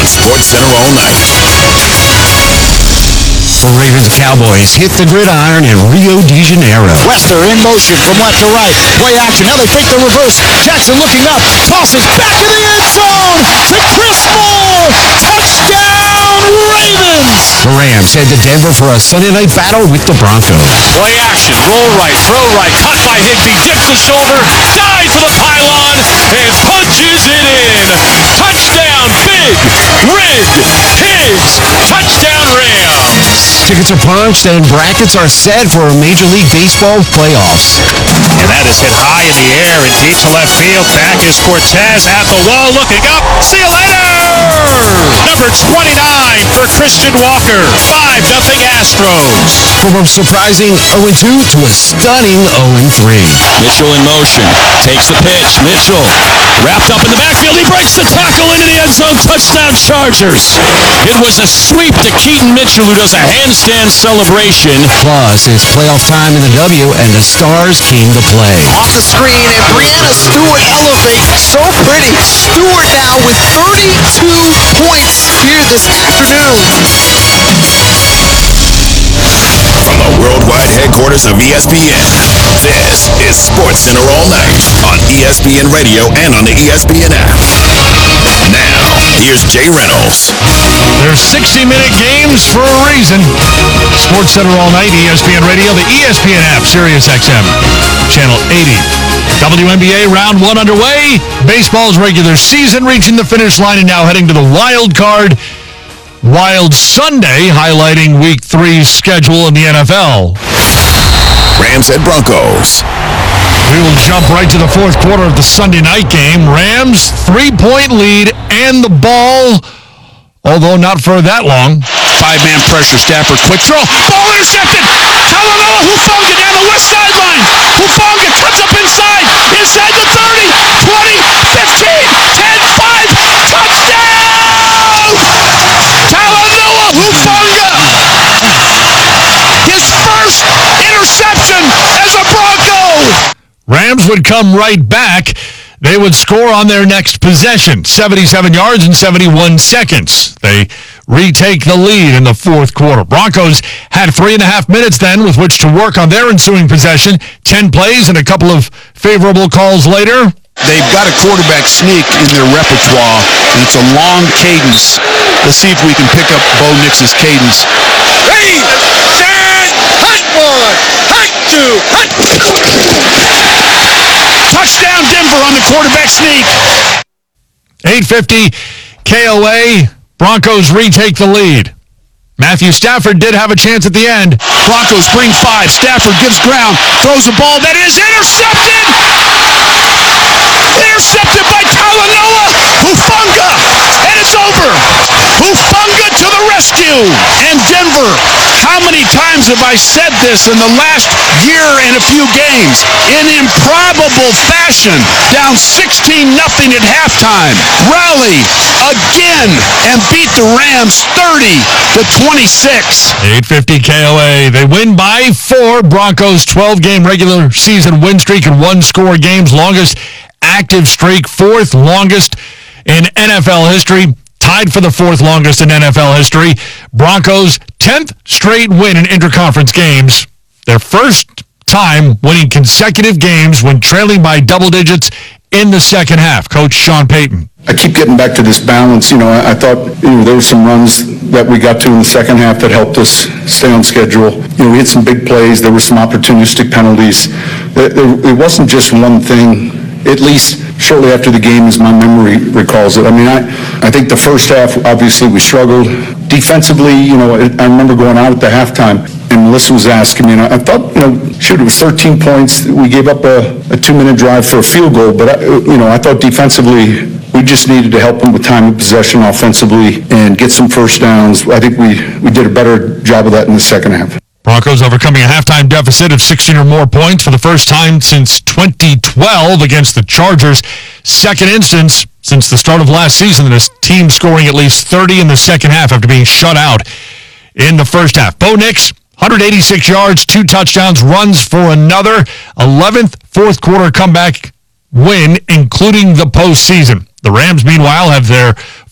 Sports Center all night. The Ravens Cowboys hit the gridiron in Rio de Janeiro. Wester in motion from left to right. Play action. Now they fake the reverse. Jackson looking up. Tosses back in the end zone to Chris Moore. Touchdown, Ravens! The Rams head to Denver for a Sunday night battle with the Broncos. Play action. Roll right. Throw right. Cut by Higbee. Dips the shoulder. Dives to the pylon. And punches it in. Touchdown, Big Red Higgs. Touchdown, Rams. Tickets are punched and brackets are set for Major League Baseball playoffs. And that is hit high in the air and deep to left field. Back is Cortez at the wall, looking up. See you later! Number 29 for Christian Walker. 5-0 Astros. From a surprising 0-2 to a stunning 0-3. Mitchell in motion. Takes the pitch. Mitchell wrapped up in the backfield. He breaks the tackle into the end zone. Touchdown Chargers. It was a sweep to Keaton Mitchell, who does a handstand celebration. Plus, it's playoff time in the W, and the Stars came to play. Off the screen, and Brianna Stewart elevates. So pretty. Stewart now with 32 points here this afternoon. From the worldwide headquarters of ESPN, this is Sports Center all night on ESPN Radio and on the ESPN app. Now, here's Jay Reynolds. There's 60-minute games for a reason. Sports Center all night, ESPN Radio, the ESPN app, Sirius XM, Channel 80. WNBA round one underway. Baseball's regular season reaching the finish line and now heading to the wild card. Wild Sunday, highlighting Week 3's schedule in the NFL. Rams at Broncos. We will jump right to the fourth quarter of the Sunday night game. Rams, 3-point lead and the ball, although not for that long. Five-man pressure. Stafford, quick throw. Ball intercepted. Talanoa Hufanga down the west sideline. Hufanga cuts up inside the 30, 20, 15, 10, 5. Touchdown! Talanoa Hufanga. His first interception as a Bronco. Rams would come right back. They would score on their next possession, 77 yards in 71 seconds. They retake the lead in the fourth quarter. Broncos had 3.5 minutes then with which to work on their ensuing possession. 10 plays and a couple of favorable calls later. They've got a quarterback sneak in their repertoire, and it's a long cadence. Let's see if we can pick up Bo Nix's cadence. Ready, set, hut one, hut two, hut. Touchdown Denver on the quarterback sneak. 8:50 KOA. Broncos retake the lead. Matthew Stafford did have a chance at the end. Broncos bring 5. Stafford gives ground, throws the ball that is intercepted. Intercepted by Talanoa Hufanga, and it's over. Hufanga to the rescue. And Denver, how many times have I said this in the last year and a few games? In improbable fashion, down 16-0 at halftime, rally again and beat the Rams 30-26. 8:50 KOA. They win by 4. Broncos 12-game regular season win streak and one-score games. Longest active streak, 4th longest in NFL history. Tied for the 4th longest in NFL history. Broncos 10th straight win in interconference games. Their first time winning consecutive games when trailing by double digits in the second half. Coach Sean Payton. I keep getting back to this balance. I thought there were some runs that we got to in the second half that helped us stay on schedule. We had some big plays. There were some opportunistic penalties. It wasn't just one thing, at least shortly after the game, as my memory recalls it. I think the first half, obviously, we struggled. Defensively, I remember going out at the halftime, and Melissa was asking me, and I thought, it was 13 points. We gave up a 2-minute drive for a field goal, but, I thought defensively, we just needed to help them with time of possession offensively and get some first downs. I think we did a better job of that in the second half. Broncos overcoming a halftime deficit of 16 or more points for the first time since 2012 against the Chargers. Second instance since the start of last season that a team scoring at least 30 in the second half after being shut out in the first half. Bo Nix, 186 yards, 2 touchdowns, runs for another 11th fourth quarter comeback win, including the postseason. The Rams, meanwhile, have their